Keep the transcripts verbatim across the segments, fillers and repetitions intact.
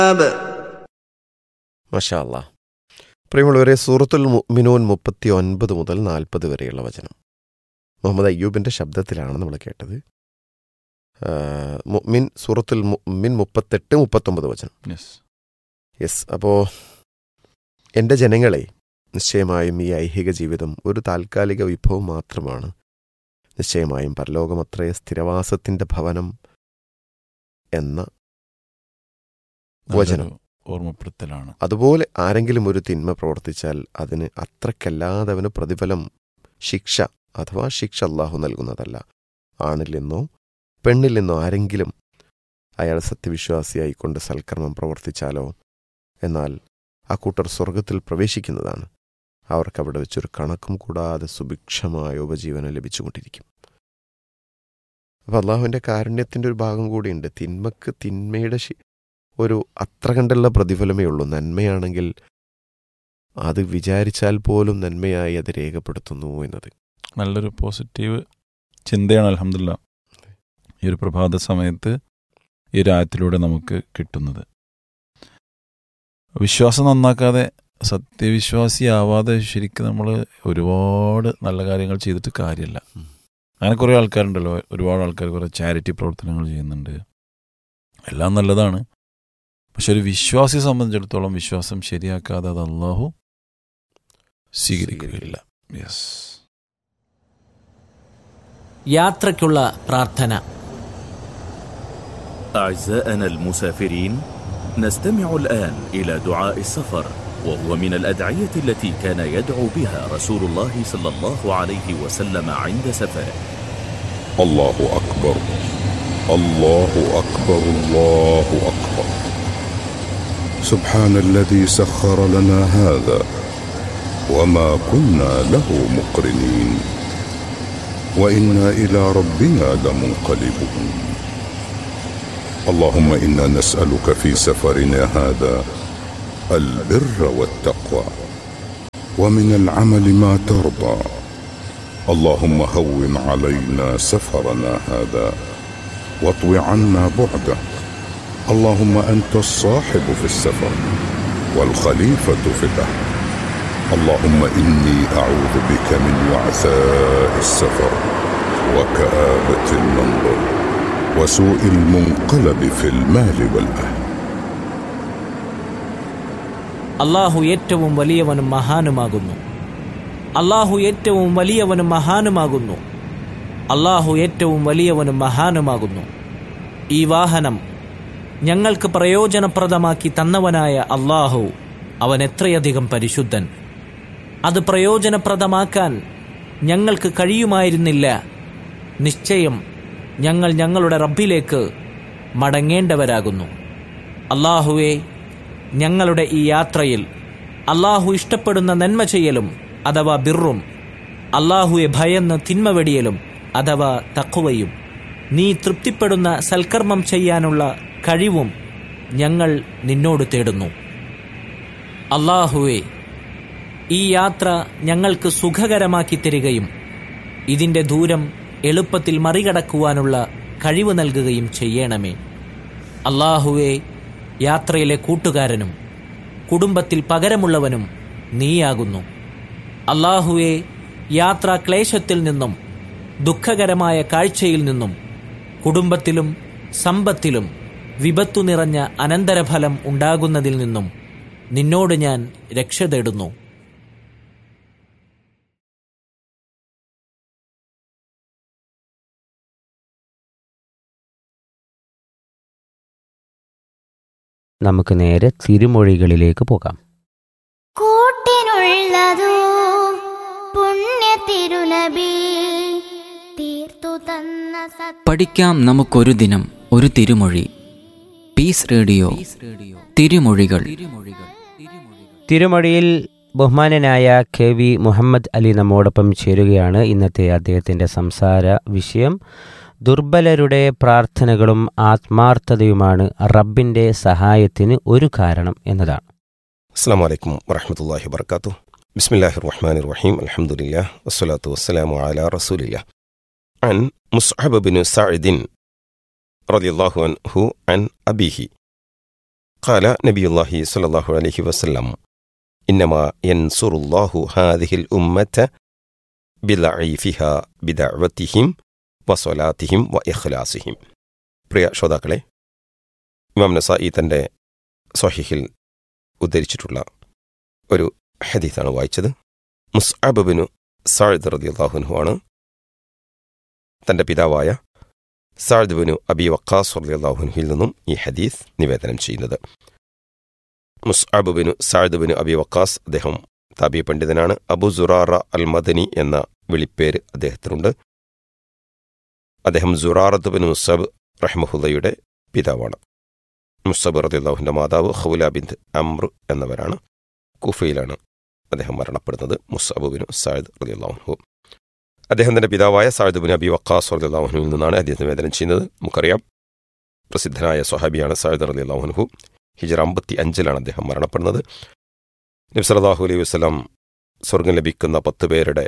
മാഷാ അല്ലാഹ്. പ്രിയമുള്ളവരെ, സൂറത്തുൽ മുഅ്മിനൂൻ മുപ്പത്തി ഒൻപത് മുതൽ നാൽപ്പത് വരെയുള്ള വചനം മുഹമ്മദ് അയ്യൂബിൻ്റെ ശബ്ദത്തിലാണ് നമ്മൾ കേട്ടത്. മുഅ്മിൻ സൂറത്തുൽ മുഅ്മിൻ മുപ്പത്തെട്ട് മുപ്പത്തൊമ്പത് വചനം. യെസ് അപ്പോൾ എൻ്റെ ജനങ്ങളെ, നിശ്ചയമായും ഈ ഐഹിക ജീവിതം ഒരു താൽക്കാലിക വിഭവം മാത്രമാണ്. നിശ്ചയമായും പരലോകമത്രേ സ്ഥിരവാസത്തിൻ്റെ ഭവനം എന്ന വചനം ഓർമ്മപ്പെടുത്തലാണ്. അതുപോലെ ആരെങ്കിലും ഒരു തിന്മ പ്രവർത്തിച്ചാൽ അതിന് അത്രക്കല്ലാതെ അവന് പ്രതിഫലം, ശിക്ഷ അഥവാ ശിക്ഷ അല്ലാഹു നൽകുന്നതല്ല. ആണിൽ നിന്നോ പെണ്ണിൽ നിന്നോ ആരെങ്കിലും അയാൾ സത്യവിശ്വാസിയായിക്കൊണ്ട് സൽക്കർമ്മം പ്രവർത്തിച്ചാലോ, എന്നാൽ ആ കൂട്ടർ സ്വർഗത്തിൽ പ്രവേശിക്കുന്നതാണ്. അവർക്കവിടെ വെച്ചൊരു കണക്കും കൂടാതെ സുഭിക്ഷമായ ഉപജീവനം ലഭിച്ചുകൊണ്ടിരിക്കും. അപ്പം അള്ളാഹുവിൻ്റെ കാരുണ്യത്തിൻ്റെ ഒരു ഭാഗം കൂടിയുണ്ട്. തിന്മക്ക് തിന്മയുടെ ഒരു അത്ര കണ്ടുള്ള പ്രതിഫലമേ ഉള്ളൂ. നന്മയാണെങ്കിൽ അത് വിചാരിച്ചാൽ പോലും നന്മയായി അത് രേഖപ്പെടുത്തുന്നു എന്നത് നല്ലൊരു പോസിറ്റീവ് ചിന്തയാണ്. അൽഹംദുലില്ലാ, ഈ ഒരു പ്രഭാത സമയത്ത് ഈ ഒരു ആയത്തിലൂടെ നമുക്ക് കിട്ടുന്നത്. വിശ്വാസം നന്നാക്കാതെ, സത്യവിശ്വാസിയാവാതെ ശരിക്കും നമ്മൾ ഒരുപാട് നല്ല കാര്യങ്ങൾ ചെയ്തിട്ട് കാര്യമില്ല. അങ്ങനെ കുറേ ആൾക്കാരുണ്ടല്ലോ, ഒരുപാട് ആൾക്കാർ കുറേ ചാരിറ്റി പ്രവർത്തനങ്ങൾ ചെയ്യുന്നുണ്ട്. എല്ലാം നല്ലതാണ്. പക്ഷെ ഒരു വിശ്വാസിയെ സംബന്ധിച്ചിടത്തോളം വിശ്വാസം ശരിയാക്കാതെ അത് അല്ലാഹു സ്വീകരിക്കുകയില്ല. യെസ്. യാത്രയ്ക്കുള്ള പ്രാർത്ഥന. أعزائنا المسافرين، نستمع الآن إلى دعاء السفر، وهو من الأدعية التي كان يدعو بها رسول الله صلى الله عليه وسلم عند سفره. الله أكبر الله أكبر الله أكبر سبحان الذي سخر لنا هذا وما كنا له مقرنين وإنا إلى ربنا لمنقلبون اللهم إنا نسألك في سفرنا هذا البر والتقوى ومن العمل ما ترضى اللهم هون علينا سفرنا هذا واطوِ عنا بعده اللهم أنت الصاحب في السفر والخليفة في الأهل اللهم إني أعوذ بك من وعثاء السفر وكآبة المنظر وسوء المنقلب في المال والأهل. അല്ലാഹു ഏറ്റവും വലിയവനും മഹാനുമാകുന്നു. അല്ലാഹു ഏറ്റവും വലിയവനും മഹാനുമാകുന്നു. അല്ലാഹു ഏറ്റവും വലിയവനും മഹാനുമാകുന്നു. ഈ വാഹനം ഞങ്ങൾക്ക് പ്രയോജനപ്രദമാക്കി തന്നവനായ അല്ലാഹു, അവൻ എത്രയധികം പരിശുദ്ധൻ. അത് പ്രയോജനപ്രദമാക്കാൻ ഞങ്ങൾക്ക് കഴിയുമായിരുന്നില്ല. നിശ്ചയം ഞങ്ങൾ ഞങ്ങളുടെ റബ്ബിലേക്ക് മടങ്ങേണ്ടവരാകുന്നു. അല്ലാഹുവേ, ഞങ്ങളുടെ ഈ യാത്രയിൽ അല്ലാഹു ഇഷ്ടപ്പെടുന്ന നന്മ ചെയ്യലും അഥവാ ബിറും, അല്ലാഹുവെ ഭയന്ന് തിന്മ വെടിയലും അഥവാ തഖ്വയും, നീ തൃപ്തിപ്പെടുന്ന സൽക്കർമ്മം ചെയ്യാനുള്ള കഴിവും ഞങ്ങൾ നിന്നോട് തേടുന്നു. അല്ലാഹുവേ, ഈ യാത്ര ഞങ്ങൾക്ക് സുഖകരമാക്കി തരികയും ഇതിൻ്റെ ദൂരം എളുപ്പത്തിൽ മറികടക്കുവാനുള്ള കഴിവ് നൽകുകയും ചെയ്യണമേ. അല്ലാഹുവേ, യാത്രയിലെ കൂട്ടുകാരനും കുടുംബത്തിൽ പകരമുള്ളവനും നീയാകുന്നു. അല്ലാഹുവേ, യാത്രാ ക്ലേശത്തിൽ നിന്നും ദുഃഖകരമായ കാഴ്ചയിൽ നിന്നും കുടുംബത്തിലും സമ്പത്തിലും വിപത്തു നിറഞ്ഞ അനന്തരഫലം ഉണ്ടാകുന്നതിൽ നിന്നും നിന്നോട് ഞാൻ രക്ഷ തേടുന്നു. നമുക്ക് നേരെ തിരുമൊഴികളിലേക്ക് പോകാം. കൂട്ടിനുള്ളതോ പുണ്യ തിരുനബി തീർത്തു തന്ന സത്യ. പഠിക്കാം നമുക്കൊരു ദിനം ഒരു തിരുമൊഴി. പീസ് റേഡിയോ തിരുമൊഴികൾ. തിരുമൊഴിയിൽ ബഹുമാനനായ കെ വി മുഹമ്മദ് അലി നമ്മോടൊപ്പം ചേരുകയാണ്. ഇന്നത്തെ അദ്ദേഹത്തിൻ്റെ സംസാര വിഷയം ദുർബലരുടെ പ്രാർത്ഥനകളും ആത്മാർത്ഥതയുമാണ് റബ്ബിൻ്റെ സഹായത്തിന് ഒരു കാരണം എന്നതാണ്. അസ്സലാമു അലൈക്കും വറഹ്മത്തുള്ളാഹി വബറകാതുഹു. ബിസ്മില്ലാഹിർ റഹ്മാനിർ റഹീം. അൽഹംദുലില്ലാഹ് വസ്സലാത്തു വസ്സലാമു അലാ റസൂലില്ലാഹ്. അൻ മുസ്അബ് ബിൻ സഅദ് റളിയല്ലാഹു അൻഹു അൻ അബീഹി ഖാല നബിയുല്ലാഹി സ്വല്ലല്ലാഹു അലൈഹി വസല്ലം ഇന്നമാ യൻസുറുല്ലാഹു ഹാദിഹിൽ ഉമ്മത ബിദഅഇഫിഹാ ബിദഅവതിഹിം വസ്വലാത്തിഹിം വ ഇഖ്ലാസിഹിം. പ്രിയ ശ്രോതാക്കളെ, ഇമാം നസായി തൻ്റെ സ്വഹീഹിൽ ഉദ്ധരിച്ചിട്ടുള്ള ഒരു ഹദീസാണ് വായിച്ചത്. മുസ്അബ് ബിനു സഅദ് റളിയല്ലാഹു അൻഹു ആണ് തൻ്റെ പിതാവായ സഅദ് ബിനു അബി വഖാസ് റളിയല്ലാഹു അൻഹുവിൽ നിന്നും ഈ ഹദീസ് നിവേദനം ചെയ്യുന്നത്. മുസ്അബ് ബിനു സഅദ് ബിനു അബി വഖാസ് അദ്ദേഹം താബി പണ്ഡിതനാണ്. അബു സുറാറ അൽ മദനി എന്ന വിളിപ്പേര് അദ്ദേഹത്തിനുണ്ട്. അദ്ദേഹം സുറാറത്ത് ബിൻ മുസ്അബ് റഹ്മഹുല്ലയുടെ പിതാവാണ്. മുസ്അബ് റളിയല്ലാഹുവിൻ്റെ മാതാവ് ഖൗല ബിൻത് അംർ എന്നവരാണ്. കുഫയിലാണ് അദ്ദേഹം മരണപ്പെടുന്നത്. മുസ്അബ് ബിൻ സഅദ് റളിയല്ലാഹു അൻഹു അദ്ദേഹത്തിൻ്റെ പിതാവായ സഅദ് ബിൻ അബി വഖാസ് റളിയല്ലാഹു അൻഹുവിൽ നിന്നാണ് അദ്ദേഹം നിവേദനം ചെയ്യുന്നത്. നമുക്കറിയാം, പ്രസിദ്ധനായ സ്വഹാബിയാണ് സഅദ് റളിയല്ലാഹു അൻഹു. ഹിജ്റ അമ്പത്തി അഞ്ചിലാണ് അദ്ദേഹം മരണപ്പെടുന്നത്. നബി സല്ലല്ലാഹു അലൈഹി വസല്ലം സ്വർഗം ലഭിക്കുന്ന പത്ത് പേരുടെ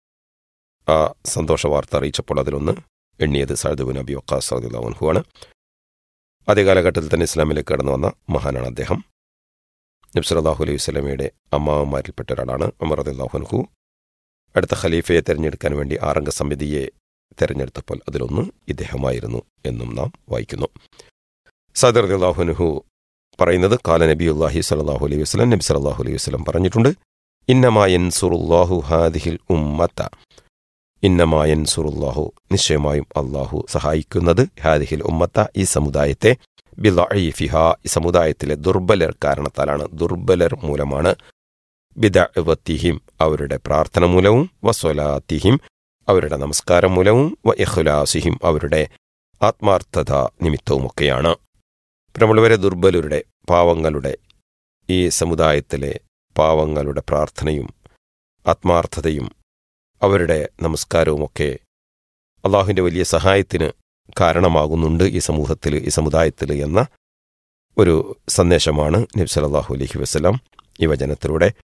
ആ സന്തോഷ വാർത്ത അറിയിച്ചപ്പോൾ അതിലൊന്ന് എണ്ണിയത് സഅദ് ബിൻ അബി വഖാസ് റളിയല്ലാഹു അൻഹു ആണ്. ആദ്യ കാലഘട്ടത്തിൽ തന്നെ ഇസ്ലാമിലേക്ക് കടന്നു വന്ന മഹാനാണ് അദ്ദേഹം. നബി സല്ലല്ലാഹു അലൈഹി വസല്ലമയുടെ അമ്മാവന്മാരിൽപ്പെട്ട ഒരാളാണ് ഉമർ റളിയല്ലാഹു അൻഹു. അടുത്ത ഖലീഫയെ തിരഞ്ഞെടുക്കാൻ വേണ്ടി ആറംഗ സമിതിയെ തിരഞ്ഞെടുത്തപ്പോൾ അതിലൊന്ന് ഇദ്ദേഹമായിരുന്നു എന്നും നാം വായിക്കുന്നു. സഅദ് റളിയല്ലാഹു അൻഹു പറയുന്നത്, കാല നബിയുല്ലാഹി സ്വല്ലല്ലാഹു അലൈഹി വസല്ലം, നബി സല്ലല്ലാഹു അലൈഹി വസല്ലം പറഞ്ഞിട്ടുണ്ട്, ഇന്നമാ യൻസുറുല്ലാഹു ഹാദിഹിൽ ഉമ്മത, ഇന്നമാ യൻസുറുല്ലാഹു നിശ്ചയമായും അള്ളാഹു സഹായിക്കുന്നത് ഹാദിഹിൽ ഉമ്മത്ത ഈ സമുദായത്തെ ബിദഅഇഫിഹാ ഈ സമുദായത്തിലെ ദുർബലർ കാരണത്താലാണ്, ദുർബലർ മൂലമാണ്, ബിദഅവതിഹിം അവരുടെ പ്രാർത്ഥന മൂലവും, വസ്വലാത്തിഹിം അവരുടെ നമസ്കാരം മൂലവും, വ ഇഖ്ലാസിഹിം അവരുടെ ആത്മാർത്ഥത നിമിത്തവുമൊക്കെയാണ്. നമ്മളുവരെ ദുർബലരുടെ പാവങ്ങളുടെ ഈ സമുദായത്തിലെ പാവങ്ങളുടെ പ്രാർത്ഥനയും ആത്മാർത്ഥതയും അവരുടെ നമസ്കാരവുമൊക്കെ അള്ളാഹുവിൻ്റെ വലിയ സഹായത്തിന് കാരണമാകുന്നുണ്ട് ഈ സമൂഹത്തിൽ, ഈ സമുദായത്തിൽ എന്ന ഒരു സന്ദേശമാണ് നബി സല്ലല്ലാഹു അലൈഹി വസല്ലം ഈ വചനത്തിലൂടെ